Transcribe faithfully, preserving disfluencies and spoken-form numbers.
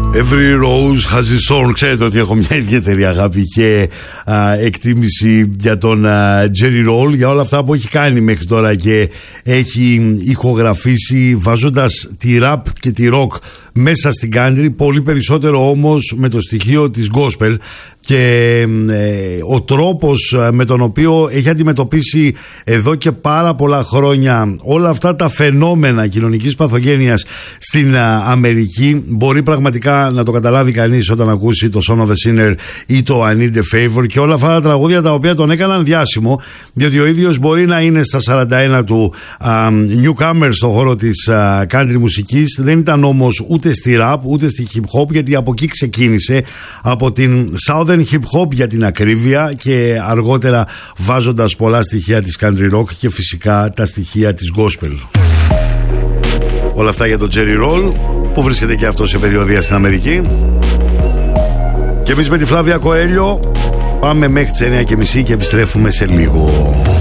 Every rose has its thorn. Ξέρετε ότι έχω μια ιδιαίτερη αγάπη και α, εκτίμηση για τον α, Jerry Roll, για όλα αυτά που έχει κάνει μέχρι τώρα και έχει ηχογραφήσει βάζοντας τη rap και τη rock μέσα στην country, πολύ περισσότερο όμως με το στοιχείο της gospel και ε, ο τρόπος με τον οποίο έχει αντιμετωπίσει εδώ και πάρα πολλά χρόνια όλα αυτά τα φαινόμενα κοινωνικής παθογένειας στην α, Αμερική, μπορεί πραγματικά να το καταλάβει κανείς όταν ακούσει το Son of a Sinner ή το I Need a Favor και όλα αυτά τα τραγούδια τα οποία τον έκαναν διάσημο, διότι ο ίδιος μπορεί να είναι στα σαράντα ένα του α, newcomer στον χώρο της α, country μουσικής, δεν ήταν όμως ούτε στη rap ούτε στη hip hop, γιατί από εκεί ξεκίνησε, από την southern hip hop για την ακρίβεια, και αργότερα βάζοντας πολλά στοιχεία της country rock και φυσικά τα στοιχεία της gospel. Όλα αυτά για τον Jerry Roll, που βρίσκεται και αυτό σε περιοδεία στην Αμερική. Και εμείς με τη Φλάβια Κοέλιο πάμε μέχρι τις εννιά και μισή και επιστρέφουμε σε λίγο.